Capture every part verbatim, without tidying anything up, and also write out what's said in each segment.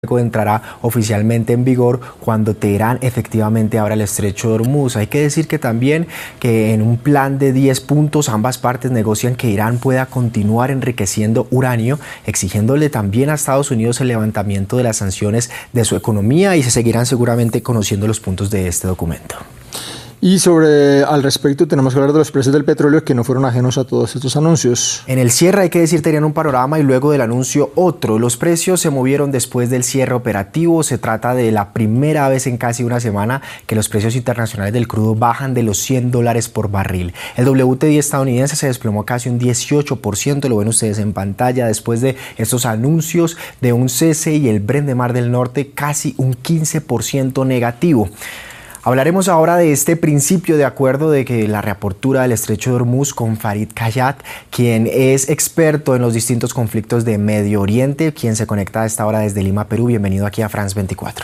entrará oficialmente en vigor cuando Teherán efectivamente abra el estrecho de Hormuz. Hay que decir que también que en un plan de diez puntos ambas partes negocian que Irán pueda continuar enriqueciendo uranio, exigiéndole también a Estados Unidos el levantamiento de las sanciones de su economía, y se seguirán seguramente conociendo los puntos de este documento. Y sobre al respecto tenemos que hablar de los precios del petróleo, que no fueron ajenos a todos estos anuncios. En el cierre, hay que decir, tenían un panorama y luego del anuncio otro. Los precios se movieron después del cierre operativo. Se trata de la primera vez en casi una semana que los precios internacionales del crudo bajan de los cien dólares por barril. El W T I estadounidense se desplomó casi un dieciocho por ciento, lo ven ustedes en pantalla, después de estos anuncios de un cese, y el Brent de Mar del Norte casi un quince por ciento negativo. Hablaremos ahora de este principio de acuerdo de que la reapertura del estrecho de Hormuz con Farid Kayat, quien es experto en los distintos conflictos de Medio Oriente, quien se conecta a esta hora desde Lima, Perú. Bienvenido aquí a France veinticuatro.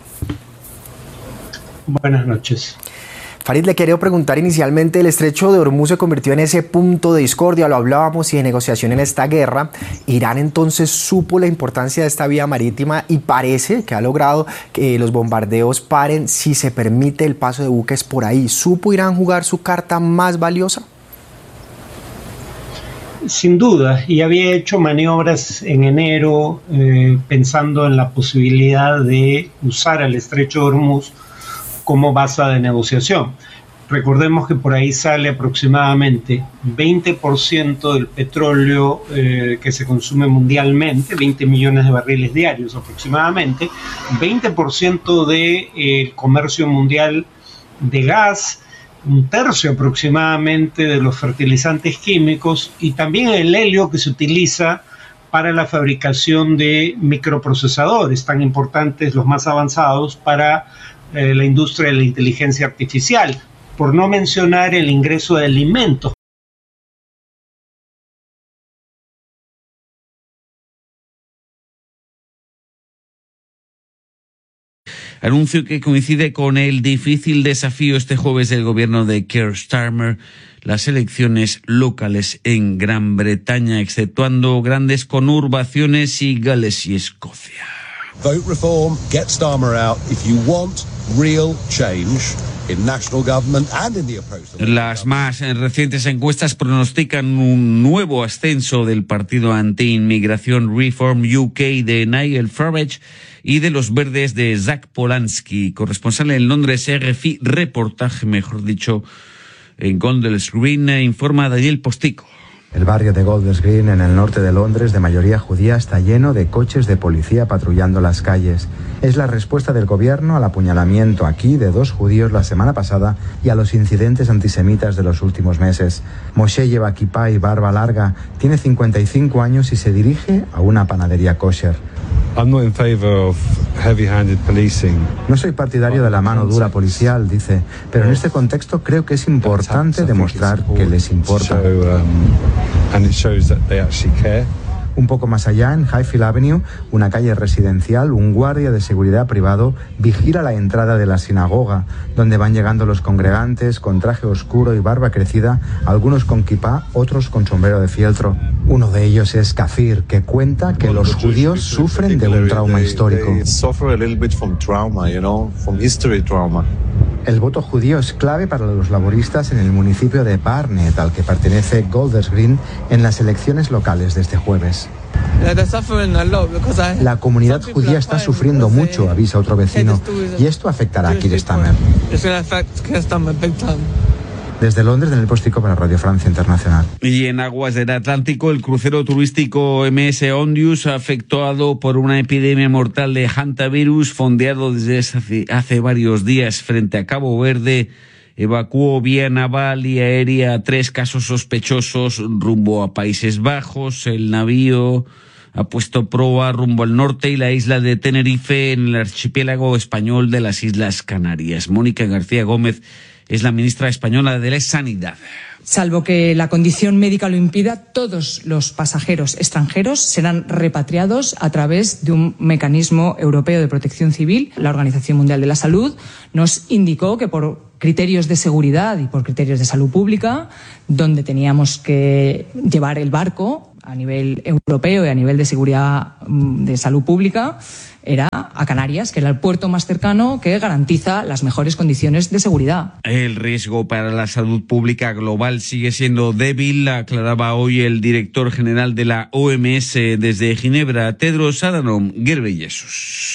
Buenas noches. Farid, le quería preguntar inicialmente, el estrecho de Hormuz se convirtió en ese punto de discordia, lo hablábamos, y de negociación en esta guerra. Irán entonces supo la importancia de esta vía marítima y parece que ha logrado que los bombardeos paren si se permite el paso de buques por ahí. ¿Supo Irán jugar su carta más valiosa? Sin duda, y había hecho maniobras en enero eh, pensando en la posibilidad de usar el estrecho de Hormuz como base de negociación. Recordemos que por ahí sale aproximadamente veinte por ciento del petróleo eh, que se consume mundialmente, veinte millones de barriles diarios aproximadamente, veinte por ciento del eh, comercio mundial de gas, un tercio aproximadamente de los fertilizantes químicos, y también el helio que se utiliza para la fabricación de microprocesadores tan importantes, los más avanzados, para Eh, la industria de la inteligencia artificial, por no mencionar el ingreso de alimentos. Anuncio que coincide con el difícil desafío este jueves del gobierno de Keir Starmer, las elecciones locales en Gran Bretaña, exceptuando grandes conurbaciones y Gales y Escocia. Vote reform, get Starmer out if you want real change in national government and in the approach. Las más recientes encuestas pronostican un nuevo ascenso del partido anti-inmigración Reform U K de Nigel Farage y de los verdes de Zach Polanski, corresponsal en Londres, R F I reportaje, mejor dicho, en Golders Green, informa Daniel Postico. El barrio de Golders Green, en el norte de Londres, de mayoría judía, está lleno de coches de policía patrullando las calles. Es la respuesta del gobierno al apuñalamiento aquí de dos judíos la semana pasada y a los incidentes antisemitas de los últimos meses. Moshe lleva kipá y barba larga, tiene cincuenta y cinco años y se dirige a una panadería kosher. I'm not in favor of heavy-handed policing. No soy partidario de la mano dura policial, dice, pero en este contexto creo que es importante demostrar que les importa. And it shows that they actually care. Un poco más allá, en Highfield Avenue, una calle residencial, un guardia de seguridad privado vigila la entrada de la sinagoga, donde van llegando los congregantes con traje oscuro y barba crecida, algunos con kipá, otros con sombrero de fieltro. Uno de ellos es Kafir, que cuenta que los judíos sufren de un trauma histórico. El voto judío es clave para los laboristas en el municipio de Barnet, al que pertenece Golders Green, en las elecciones locales de este jueves. La comunidad judía está sufriendo mucho, avisa otro vecino, y esto afectará a Keir Starmer. Desde Londres, Daniel Postico para Radio Francia Internacional. Y en aguas del Atlántico, el crucero turístico M S Ondius, afectado por una epidemia mortal de hantavirus, fondeado desde hace, hace varios días frente a Cabo Verde, evacuó vía naval y aérea tres casos sospechosos rumbo a Países Bajos. El navío ha puesto proa rumbo al norte y la isla de Tenerife, en el archipiélago español de las Islas Canarias. Mónica García Gómez es la ministra española de la Sanidad. Salvo que la condición médica lo impida, todos los pasajeros extranjeros serán repatriados a través de un mecanismo europeo de protección civil. La Organización Mundial de la Salud nos indicó que por criterios de seguridad y por criterios de salud pública, donde teníamos que llevar el barco a nivel europeo y a nivel de seguridad de salud pública era a Canarias, que era el puerto más cercano que garantiza las mejores condiciones de seguridad. El riesgo para la salud pública global sigue siendo débil, aclaraba hoy el director general de la O M S desde Ginebra, Tedros Adhanom Ghebreyesus.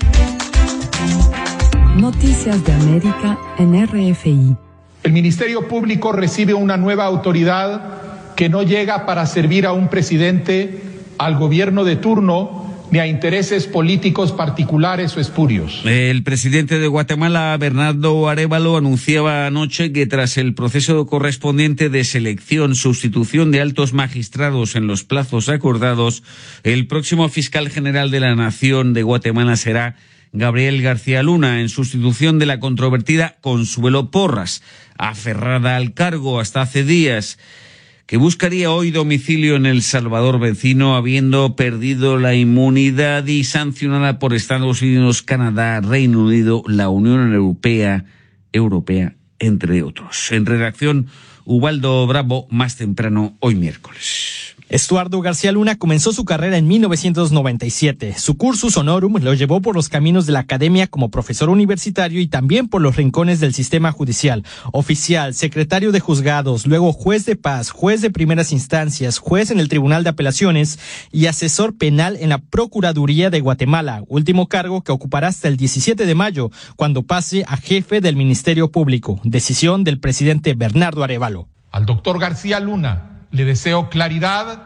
Noticias de América en R F I. El Ministerio Público recibe una nueva autoridad que no llega para servir a un presidente, al gobierno de turno, ni a intereses políticos particulares o espurios. El presidente de Guatemala, Bernardo Arévalo, anunciaba anoche que tras el proceso correspondiente de selección, sustitución de altos magistrados en los plazos acordados, el próximo fiscal general de la Nación de Guatemala será Gabriel García Luna, en sustitución de la controvertida Consuelo Porras, aferrada al cargo hasta hace días, que buscaría hoy domicilio en El Salvador vecino, habiendo perdido la inmunidad y sancionada por Estados Unidos, Canadá, Reino Unido, la Unión Europea, Europea, entre otros. En redacción, Ubaldo Bravo, más temprano, hoy miércoles. Estuardo García Luna comenzó su carrera en mil novecientos noventa y siete. Su cursus honorum lo llevó por los caminos de la academia como profesor universitario y también por los rincones del sistema judicial. Oficial, secretario de juzgados, luego juez de paz, juez de primeras instancias, juez en el Tribunal de Apelaciones y asesor penal en la Procuraduría de Guatemala, último cargo que ocupará hasta el diecisiete de mayo, cuando pase a jefe del Ministerio Público. Decisión del presidente Bernardo Arévalo. Al doctor García Luna le deseo claridad,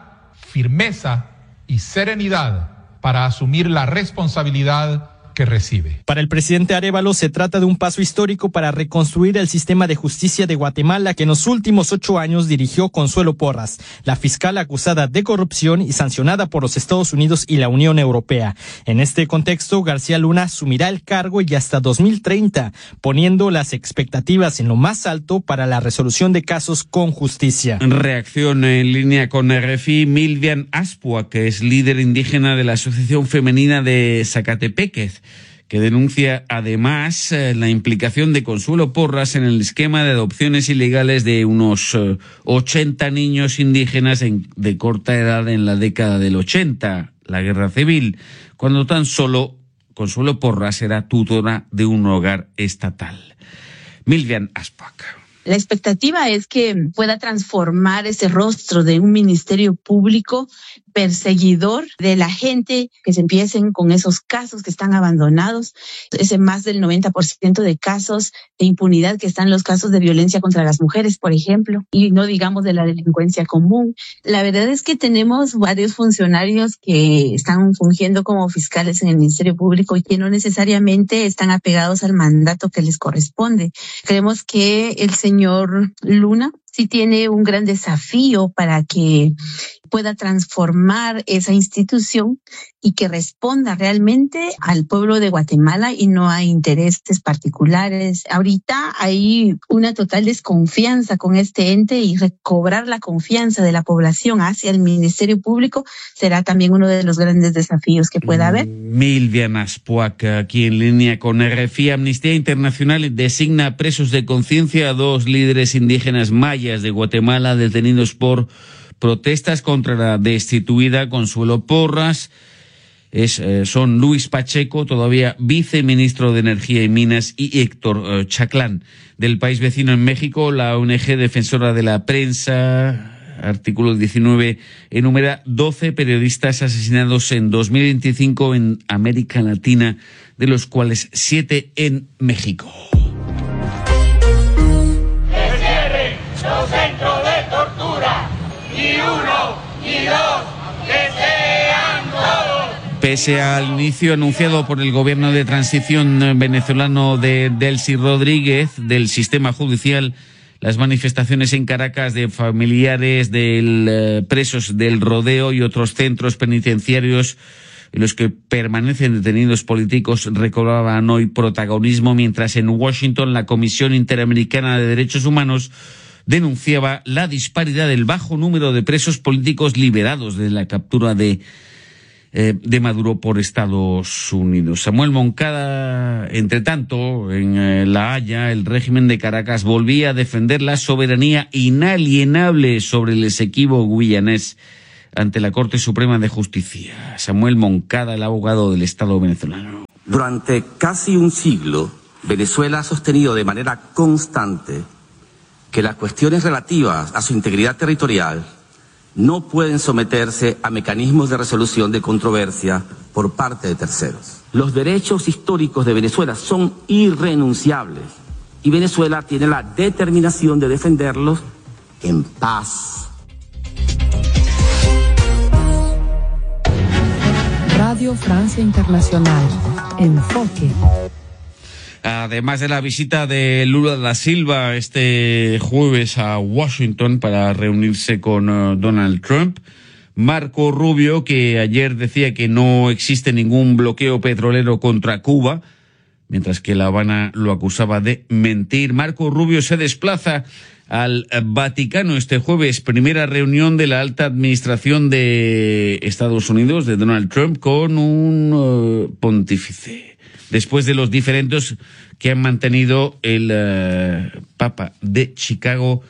firmeza y serenidad para asumir la responsabilidad que recibe. Para el presidente Arévalo se trata de un paso histórico para reconstruir el sistema de justicia de Guatemala que en los últimos ocho años dirigió Consuelo Porras, la fiscal acusada de corrupción y sancionada por los Estados Unidos y la Unión Europea. En este contexto, García Luna asumirá el cargo y hasta dos mil treinta, poniendo las expectativas en lo más alto para la resolución de casos con justicia. Reacción en línea con R F I, Milvian Aspua, que es líder indígena de la Asociación Femenina de Zacatepeques, que denuncia además eh, la implicación de Consuelo Porras en el esquema de adopciones ilegales de unos eh, ochenta niños indígenas en, de corta edad en la década del ochenta, la guerra civil, cuando tan solo Consuelo Porras era tutora de un hogar estatal. Milvian Aspac. La expectativa es que pueda transformar ese rostro de un ministerio público perseguidor de la gente, que se empiecen con esos casos que están abandonados, ese más del noventa por ciento de casos de impunidad que están los casos de violencia contra las mujeres, por ejemplo, y no digamos de la delincuencia común. La verdad es que tenemos varios funcionarios que están fungiendo como fiscales en el Ministerio Público y que no necesariamente están apegados al mandato que les corresponde. Creemos que el señor Luna sí tiene un gran desafío para que pueda transformar esa institución y que responda realmente al pueblo de Guatemala y no a intereses particulares. Ahorita hay una total desconfianza con este ente y recobrar la confianza de la población hacia el Ministerio Público será también uno de los grandes desafíos que pueda haber. Milvian Aspuac, aquí en línea con R F I. Amnistía Internacional designa presos de conciencia a dos líderes indígenas mayas de Guatemala detenidos por protestas contra la destituida Consuelo Porras. Es, eh, son Luis Pacheco, todavía viceministro de Energía y Minas, y Héctor eh, Chaclán. Del país vecino en México, la O N G Defensora de la Prensa, artículo diecinueve, enumera doce periodistas asesinados en dos mil veinticinco en América Latina, de los cuales siete en México. ¡Que cierren los centros de tortura! ¡Ni uno, ni dos! ¡Que sean todos! Pese al inicio anunciado por el gobierno de transición venezolano de Delcy Rodríguez del sistema judicial, las manifestaciones en Caracas de familiares de eh, presos del Rodeo y otros centros penitenciarios en los que permanecen detenidos políticos recobraban hoy protagonismo, mientras en Washington la Comisión Interamericana de Derechos Humanos denunciaba la disparidad del bajo número de presos políticos liberados de la captura de eh, de Maduro por Estados Unidos. Samuel Moncada, entre tanto, en eh, La Haya, el régimen de Caracas volvía a defender la soberanía inalienable sobre el Esequibo guyanés ante la Corte Suprema de Justicia. Samuel Moncada, el abogado del Estado venezolano. Durante casi un siglo, Venezuela ha sostenido de manera constante que las cuestiones relativas a su integridad territorial no pueden someterse a mecanismos de resolución de controversia por parte de terceros. Los derechos históricos de Venezuela son irrenunciables y Venezuela tiene la determinación de defenderlos en paz. Radio Francia Internacional. Enfoque. Además de la visita de Lula da Silva este jueves a Washington para reunirse con uh, Donald Trump, Marco Rubio, que ayer decía que no existe ningún bloqueo petrolero contra Cuba, mientras que La Habana lo acusaba de mentir. Marco Rubio se desplaza al Vaticano este jueves, primera reunión de la alta administración de Estados Unidos, de Donald Trump, con un uh, pontífice. Después de los diferendos que han mantenido el uh, Papa de Chicago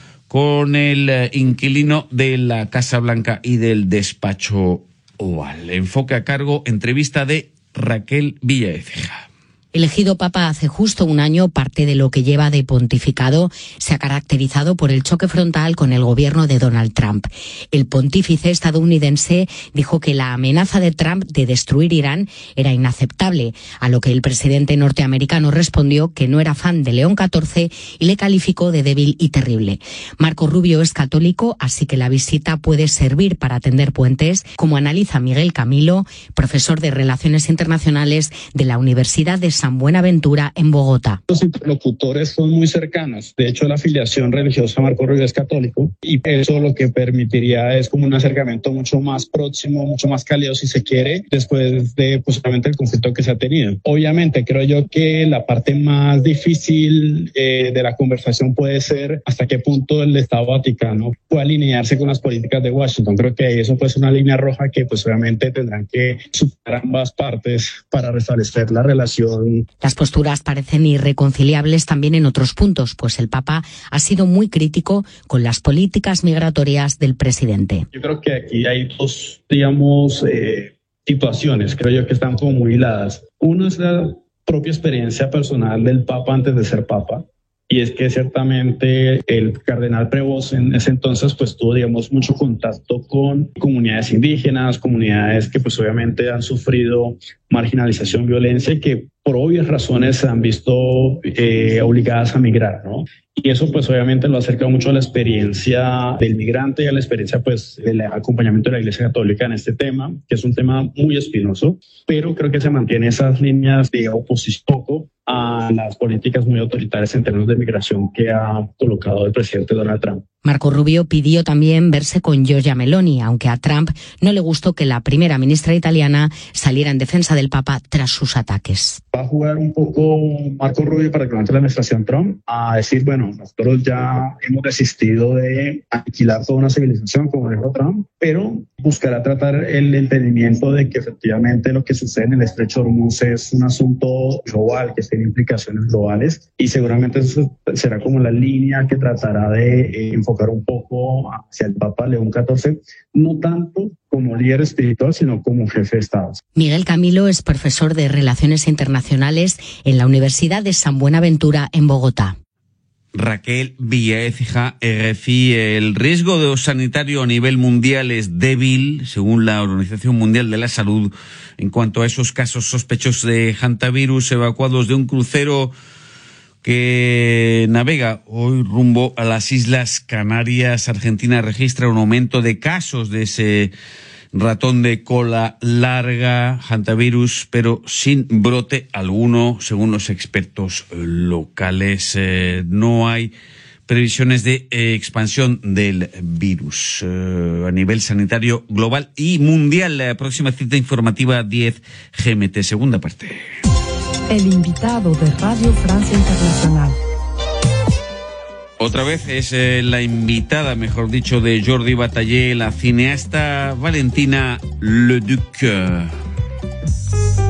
con el uh, inquilino de la Casa Blanca y del despacho Oval. Enfoque a cargo, entrevista de Raquel Villaécija. Elegido papa hace justo un año, parte de lo que lleva de pontificado se ha caracterizado por el choque frontal con el gobierno de Donald Trump. El pontífice estadounidense dijo que la amenaza de Trump de destruir Irán era inaceptable, a lo que el presidente norteamericano respondió que no era fan de León catorce y le calificó de débil y terrible. Marco Rubio es católico, así que la visita puede servir para tender puentes, como analiza Miguel Camilo, profesor de Relaciones Internacionales de la Universidad de San Buenaventura en Bogotá. Los interlocutores son muy cercanos. De hecho, la afiliación religiosa Marco Rubio es católico y eso lo que permitiría es como un acercamiento mucho más próximo, mucho más cálido si se quiere, después de posiblemente el conflicto que se ha tenido. Obviamente, creo yo que la parte más difícil eh, de la conversación puede ser hasta qué punto el Estado Vaticano puede alinearse con las políticas de Washington. Creo que eso puede ser una línea roja que pues obviamente tendrán que superar ambas partes para restablecer la relación. Las posturas parecen irreconciliables también en otros puntos, pues el Papa ha sido muy crítico con las políticas migratorias del presidente. Yo creo que aquí hay dos, digamos, eh, situaciones, creo yo que están como muy hiladas. Uno es la propia experiencia personal del Papa antes de ser Papa. Y es que ciertamente el cardenal Prevost en ese entonces pues tuvo, digamos, mucho contacto con comunidades indígenas, comunidades que pues obviamente han sufrido marginalización, violencia y que por obvias razones se han visto eh, obligadas a migrar, ¿no? Y eso pues obviamente lo acerca mucho a la experiencia del migrante y a la experiencia pues del acompañamiento de la Iglesia Católica en este tema, que es un tema muy espinoso, pero creo que se mantiene esas líneas de oposición poco a las políticas muy autoritarias en términos de migración que ha colocado el presidente Donald Trump. Marco Rubio pidió también verse con Giorgia Meloni, aunque a Trump no le gustó que la primera ministra italiana saliera en defensa del Papa tras sus ataques. Va a jugar un poco Marco Rubio para que levante la administración Trump a decir, bueno, nosotros ya hemos desistido de aniquilar toda una civilización, como dijo Trump, pero buscará tratar el entendimiento de que efectivamente lo que sucede en el Estrecho de Hormuz es un asunto global, que tiene implicaciones globales, y seguramente eso será como la línea que tratará de eh, enfocar un poco hacia el Papa León catorce, no tanto como líder espiritual, sino como jefe de Estado. Miguel Camilo es profesor de Relaciones Internacionales en la Universidad de San Buenaventura en Bogotá. Raquel Villaécija, R F I, el riesgo sanitario a nivel mundial es débil, según la Organización Mundial de la Salud, en cuanto a esos casos sospechosos de hantavirus evacuados de un crucero que navega hoy rumbo a las Islas Canarias. Argentina registra un aumento de casos de ese ratón de cola larga, hantavirus, pero sin brote alguno, según los expertos locales. Eh, no hay previsiones de eh, expansión del virus eh, a nivel sanitario global y mundial. La próxima cita informativa diez G M T, segunda parte. El invitado de Radio Francia Internacional. Otra vez es eh, la invitada, mejor dicho, de Jordi Batallé, la cineasta Valentina Leduc.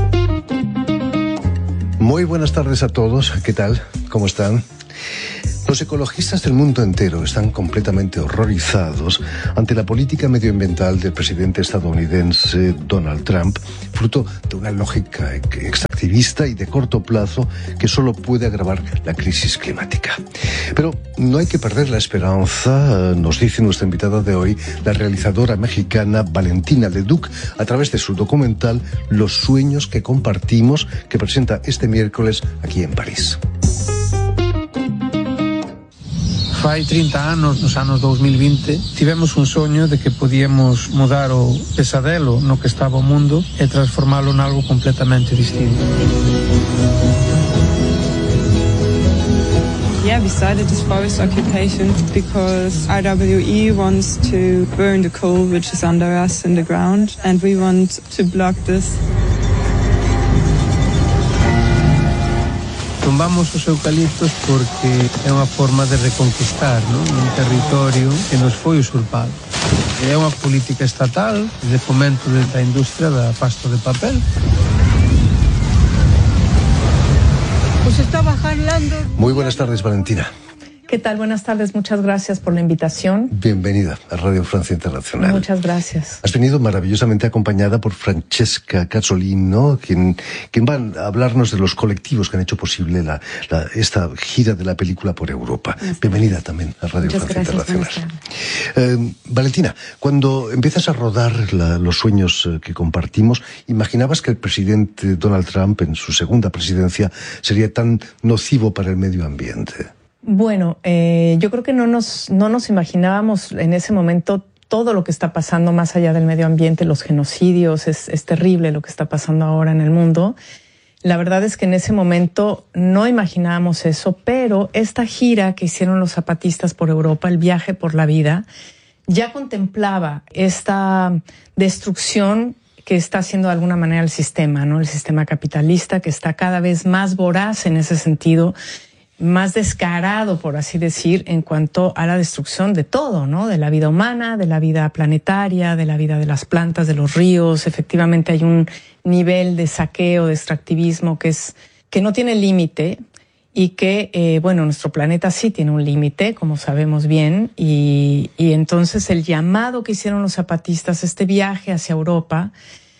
Muy buenas tardes a todos. ¿Qué tal? ¿Cómo están? Los ecologistas del mundo entero están completamente horrorizados ante la política medioambiental del presidente estadounidense Donald Trump, fruto de una lógica extractivista y de corto plazo que solo puede agravar la crisis climática. Pero no hay que perder la esperanza, nos dice nuestra invitada de hoy, la realizadora mexicana Valentina Leduc, a través de su documental Los sueños que compartimos, que presenta este miércoles aquí en París. Fai trinta anos, nos anos dos mil vinte, tivemos un soño de que podíamos mudar o pesadelo no que estaba o mundo e transformalo en algo completamente distinto. Yeah, we started this forest occupation because R W E wants to burn the coal which is under us in the ground, and we want to block this. Tumbamos os eucaliptos porque é unha forma de reconquistar, non? Un territorio que nos foi usurpado. É unha política estatal de fomento da industria da pasta de papel. Pues estaba jalando. Muy buenas tardes, Valentina. ¿Qué tal? Buenas tardes, muchas gracias por la invitación. Bienvenida a Radio Francia Internacional. Muchas gracias. Has venido maravillosamente acompañada por Francesca Cazzolino, quien, quien va a hablarnos de los colectivos que han hecho posible la, la, esta gira de la película por Europa. Bienvenida también a Radio muchas Francia gracias, Internacional. Eh, Valentina, cuando empiezas a rodar la, los sueños que compartimos, ¿imaginabas que el presidente Donald Trump en su segunda presidencia sería tan nocivo para el medio ambiente? Bueno, eh, yo creo que no nos, no nos imaginábamos en ese momento todo lo que está pasando más allá del medio ambiente, los genocidios, es, es terrible lo que está pasando ahora en el mundo. La verdad es que en ese momento no imaginábamos eso, pero esta gira que hicieron los zapatistas por Europa, el viaje por la vida, ya contemplaba esta destrucción que está haciendo de alguna manera el sistema, ¿no? El sistema capitalista, que está cada vez más voraz en ese sentido, más descarado, por así decir, en cuanto a la destrucción de todo, ¿no? De la vida humana, de la vida planetaria, de la vida de las plantas, de los ríos. Efectivamente hay un nivel de saqueo, de extractivismo que es que no tiene límite y que, eh, bueno, nuestro planeta sí tiene un límite, como sabemos bien, y, y entonces el llamado que hicieron los zapatistas, este viaje hacia Europa,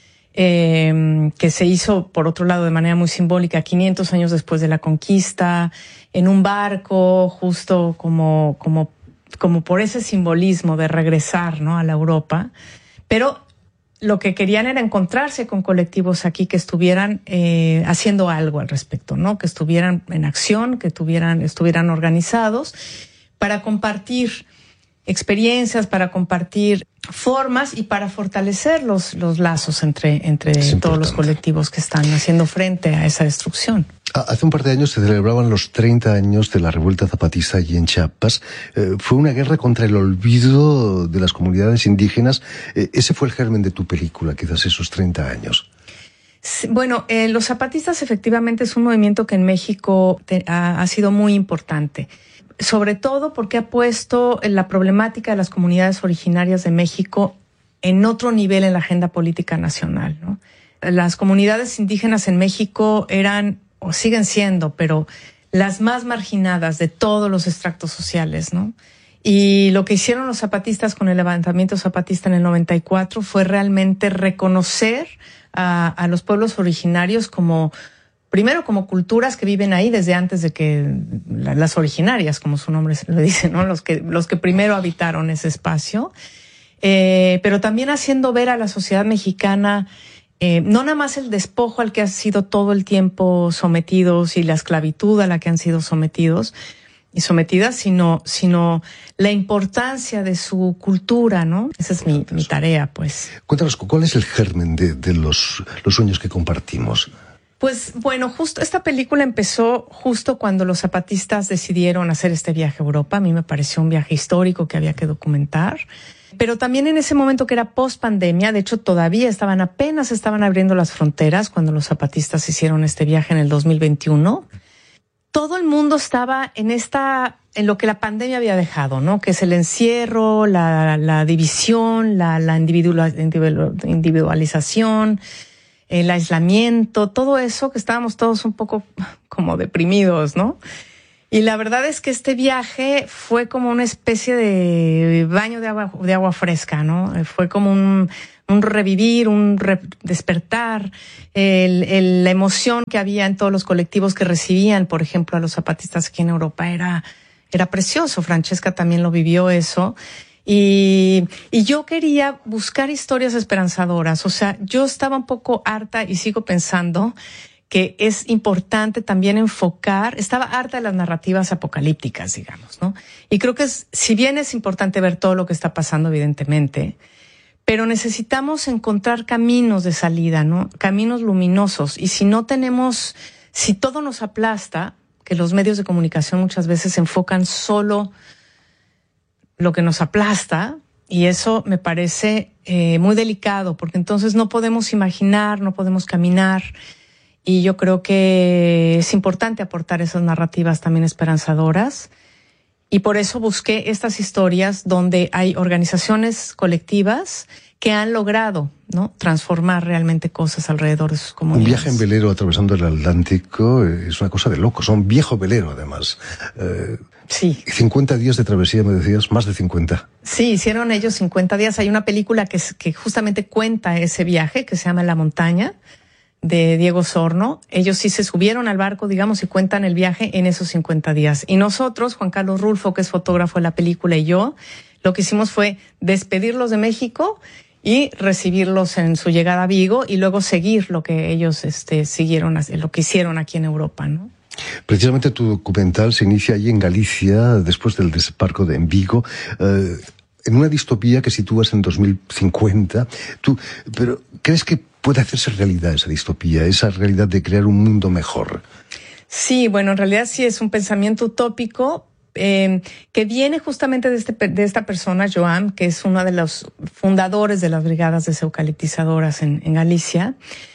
Eh, que se hizo, por otro lado, de manera muy simbólica, quinientos años después de la conquista, en un barco, justo como, como, como por ese simbolismo de regresar, ¿no? A la Europa. Pero lo que querían era encontrarse con colectivos aquí que estuvieran eh, haciendo algo al respecto, ¿no? Que estuvieran en acción, que tuvieran, estuvieran organizados para compartir experiencias, para compartir formas y para fortalecer los, los lazos entre, entre todos los colectivos que están haciendo frente a esa destrucción. Hace un par de años se celebraban los treinta años de la revuelta zapatista allí en Chiapas. Eh, fue una guerra contra el olvido de las comunidades indígenas. Eh, ese fue el germen de tu película, quizás esos treinta años. Sí, bueno, eh, los zapatistas efectivamente es un movimiento que en México te, ha, ha sido muy importante. Sobre todo porque ha puesto la problemática de las comunidades originarias de México en otro nivel en la agenda política nacional, ¿no? Las comunidades indígenas en México eran, o siguen siendo, pero las más marginadas de todos los estratos sociales, ¿no? Y lo que hicieron los zapatistas con el levantamiento zapatista en el noventa y cuatro fue realmente reconocer a, a los pueblos originarios como primero como culturas que viven ahí desde antes de que las originarias, como su nombre se lo dice, ¿no? Los que, los que primero habitaron ese espacio, eh, pero también haciendo ver a la sociedad mexicana eh, no nada más el despojo al que han sido todo el tiempo sometidos y la esclavitud a la que han sido sometidos y sometidas, sino, sino la importancia de su cultura, ¿no? Esa es mi, mi tarea, pues. Cuéntanos, ¿cuál es el germen de, de los, los sueños que compartimos? Pues bueno, justo esta película empezó justo cuando los zapatistas decidieron hacer este viaje a Europa. A mí me pareció un viaje histórico que había que documentar. Pero también en ese momento que era post pandemia, de hecho todavía estaban, apenas estaban abriendo las fronteras cuando los zapatistas hicieron este viaje en el dos mil veintiuno. Todo el mundo estaba en esta, en lo que la pandemia había dejado, ¿no? Que es el encierro, la, la división, la, la individualización, el aislamiento, todo eso que estábamos todos un poco como deprimidos, ¿no? Y la verdad es que este viaje fue como una especie de baño de agua, de agua fresca, ¿no? Fue como un, un revivir, un re- despertar, el, el, la emoción que había en todos los colectivos que recibían, por ejemplo, a los zapatistas aquí en Europa era, era precioso. Francesca también lo vivió eso. Y, y yo quería buscar historias esperanzadoras. O sea, yo estaba un poco harta y sigo pensando que es importante también enfocar, estaba harta de las narrativas apocalípticas, digamos, ¿no? Y creo que es, si bien es importante ver todo lo que está pasando, evidentemente, pero necesitamos encontrar caminos de salida, ¿no? Caminos luminosos. Y si no tenemos, si todo nos aplasta, que los medios de comunicación muchas veces enfocan solo lo que nos aplasta, y eso me parece eh, muy delicado, porque entonces no podemos imaginar, no podemos caminar. Y yo creo que es importante aportar esas narrativas también esperanzadoras. Y por eso busqué estas historias donde hay organizaciones colectivas que han logrado, ¿no?, transformar realmente cosas alrededor de sus comunidades. Un viaje en velero atravesando el Atlántico es una cosa de locos. Un viejo velero, además. Eh, sí. cincuenta días de travesía, me decías, más de cincuenta. Sí, hicieron ellos cincuenta días. Hay una película que, que justamente cuenta ese viaje, que se llama La Montaña, de Diego Sorno. Ellos sí se subieron al barco, digamos, y cuentan el viaje en esos cincuenta días. Y nosotros, Juan Carlos Rulfo, que es fotógrafo de la película, y yo, lo que hicimos fue despedirlos de México y recibirlos en su llegada a Vigo y luego seguir lo que ellos este, siguieron, lo que hicieron aquí en Europa, ¿no? Precisamente tu documental se inicia allí en Galicia, después del desembarco de en Vigo, eh, en una distopía que sitúas en dos mil cincuenta. Tú, pero, ¿crees que puede hacerse realidad esa distopía, esa realidad de crear un mundo mejor? Sí, bueno, en realidad sí es un pensamiento utópico eh, que viene justamente de, este, de esta persona, Joan, que es uno de los fundadores de las brigadas deseucaliptizadoras en, en Galicia.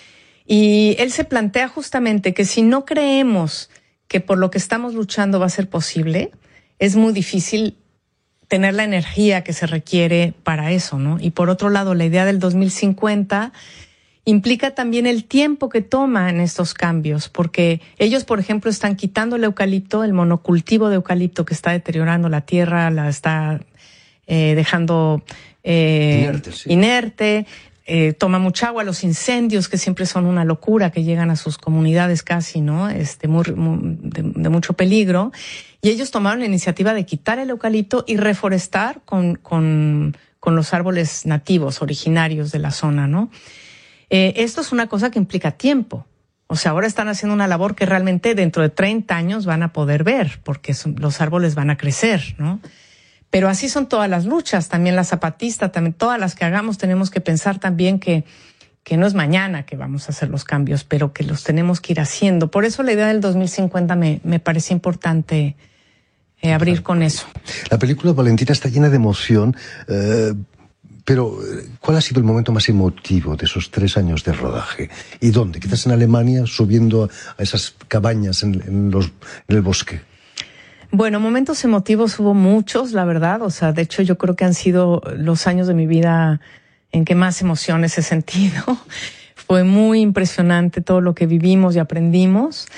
Y él se plantea justamente que si no creemos que por lo que estamos luchando va a ser posible, es muy difícil tener la energía que se requiere para eso, ¿no? Y por otro lado, la idea del dos mil cincuenta implica también el tiempo que toma en estos cambios, porque ellos, por ejemplo, están quitando el eucalipto, el monocultivo de eucalipto que está deteriorando la tierra, la está eh, dejando eh, inerte, sí. inerte eh, toma mucha agua, los incendios que siempre son una locura, que llegan a sus comunidades casi, ¿no? Este, muy, muy, de, de mucho peligro. Y ellos tomaron la iniciativa de quitar el eucalipto y reforestar con, con, con los árboles nativos, originarios de la zona, ¿no? Eh, esto es una cosa que implica tiempo. O sea, ahora están haciendo una labor que realmente dentro de treinta años van a poder ver, porque son, los árboles van a crecer, ¿no? Pero así son todas las luchas, también la zapatista, también todas las que hagamos, tenemos que pensar también que, que no es mañana que vamos a hacer los cambios, pero que los tenemos que ir haciendo. Por eso la idea del dos mil cincuenta me, me parece importante eh, abrir con eso. La película, Valentina, está llena de emoción, eh, pero ¿cuál ha sido el momento más emotivo de esos tres años de rodaje? ¿Y dónde? Quizás en Alemania, subiendo a esas cabañas en, en, los, en el bosque. Bueno, momentos emotivos hubo muchos, la verdad. O sea, de hecho yo creo que han sido los años de mi vida en que más emociones he sentido. Fue muy impresionante todo lo que vivimos y aprendimos.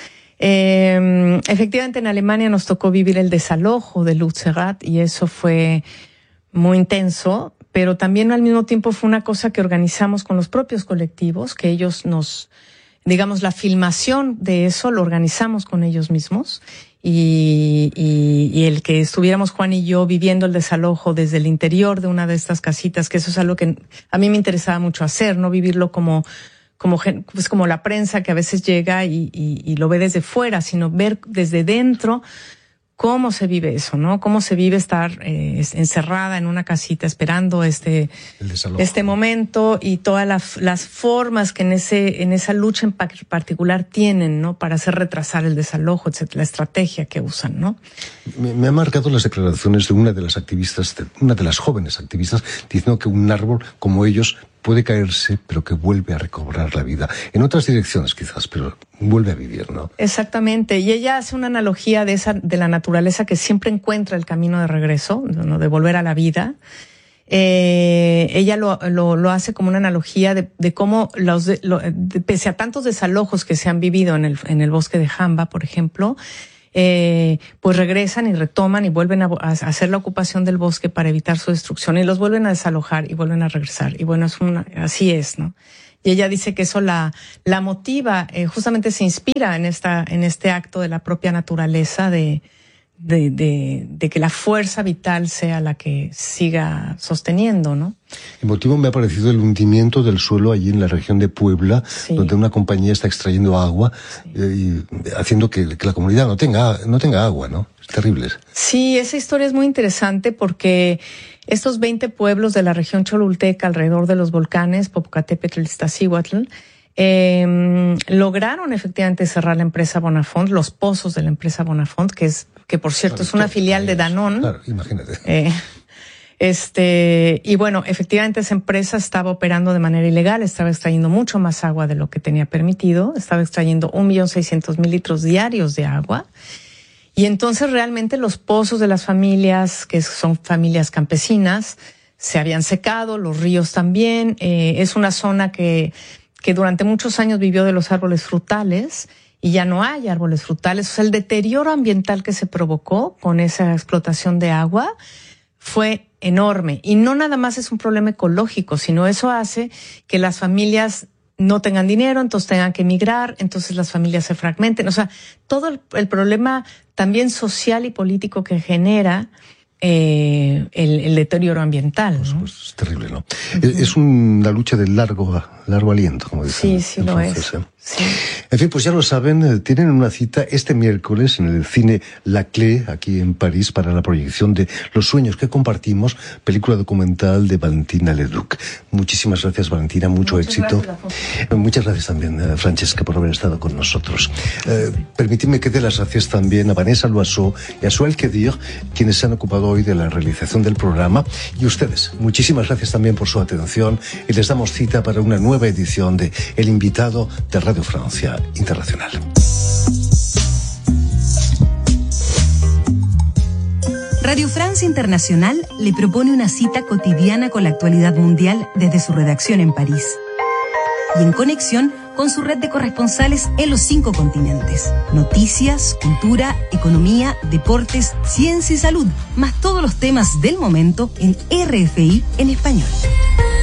Eh, efectivamente en Alemania nos tocó vivir el desalojo de Lützerath y eso fue muy intenso, pero también al mismo tiempo fue una cosa que organizamos con los propios colectivos, que ellos nos, digamos, la filmación de eso lo organizamos con ellos mismos. Y, y, y el que estuviéramos Juan y yo viviendo el desalojo desde el interior de una de estas casitas, que eso es algo que a mí me interesaba mucho hacer, no vivirlo como, como, pues como la prensa que a veces llega y, y, y lo ve desde fuera, sino ver desde dentro cómo se vive eso, ¿no? Cómo se vive estar eh, encerrada en una casita esperando este, este momento y todas las, las formas que en ese, en esa lucha en particular tienen, ¿no? Para hacer retrasar el desalojo, etcétera, la estrategia que usan, ¿no? Me, me han marcado las declaraciones de una de las activistas, de, una de las jóvenes activistas, diciendo que un árbol como ellos puede caerse, pero que vuelve a recobrar la vida. En otras direcciones quizás, pero vuelve a vivir, ¿no? Exactamente. Y ella hace una analogía de esa, de la naturaleza que siempre encuentra el camino de regreso, ¿no? De volver a la vida. Eh, ella lo, lo, lo hace como una analogía de, de cómo los, de, lo, de, pese a tantos desalojos que se han vivido en el, en el bosque de Jamba, por ejemplo, eh, pues regresan y retoman y vuelven a, a hacer la ocupación del bosque para evitar su destrucción y los vuelven a desalojar y vuelven a regresar. Y bueno, es una, así es, ¿no? Y ella dice que eso la, la motiva, eh, justamente se inspira en esta, en este acto de la propia naturaleza de, de, de, de que la fuerza vital sea la que siga sosteniendo, ¿no? Emotivo me ha parecido el hundimiento del suelo allí en la región de Puebla, sí. donde una compañía está extrayendo agua, sí. eh, y haciendo que, que la comunidad no tenga, no tenga agua, ¿no? Es terrible. Sí, esa historia es muy interesante porque estos veinte pueblos de la región cholulteca alrededor de los volcanes, Popocatépetl y Iztaccíhuatl, eh, lograron efectivamente cerrar la empresa Bonafont, los pozos de la empresa Bonafont, que es, que por cierto claro, es una filial de Danone. Claro, imagínate. Eh, Este, y bueno, efectivamente esa empresa estaba operando de manera ilegal, estaba extrayendo mucho más agua de lo que tenía permitido, estaba extrayendo un millón seiscientos mil litros diarios de agua. Y entonces realmente los pozos de las familias, que son familias campesinas, se habían secado, los ríos también. Eh, es una zona que, que durante muchos años vivió de los árboles frutales y ya no hay árboles frutales. O sea, el deterioro ambiental que se provocó con esa explotación de agua fue enorme. Y no nada más es un problema ecológico, sino eso hace que las familias no tengan dinero, entonces tengan que emigrar, entonces las familias se fragmenten. O sea, todo el, el problema también social y político que genera eh, el, el deterioro ambiental, ¿no? Pues, es terrible, ¿no? Uh-huh. Es una lucha de largo, largo aliento, como dicen. Sí, sí lo es. ¿eh? Sí. En fin, pues ya lo saben, tienen una cita este miércoles en el cine La Clé, aquí en París, para la proyección de Los sueños que compartimos, película documental de Valentina Leduc. Muchísimas gracias, Valentina, mucho Muchas éxito. Gracias. Muchas gracias también, Francesca, por haber estado con nosotros. Eh, permitidme que dé las gracias también a Vanessa Loiseau y a Joël Kedir, quienes se han ocupado hoy de la realización del programa, y ustedes. Muchísimas gracias también por su atención y les damos cita para una nueva edición de El Invitado de Radio Francia Internacional. Radio Francia Internacional le propone una cita cotidiana con la actualidad mundial desde su redacción en París y en conexión con su red de corresponsales en los cinco continentes. Noticias, cultura, economía, deportes, ciencia y salud, más todos los temas del momento en R F I en español.